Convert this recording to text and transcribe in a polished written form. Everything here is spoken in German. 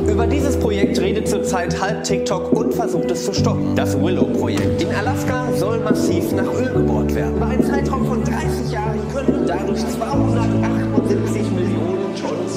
Über dieses Projekt redet zurzeit halb TikTok und versucht es zu stoppen. Das Willow-Projekt. In Alaska soll massiv nach Öl gebohrt werden. Über einen Zeitraum von 30 Jahren könnten dadurch 200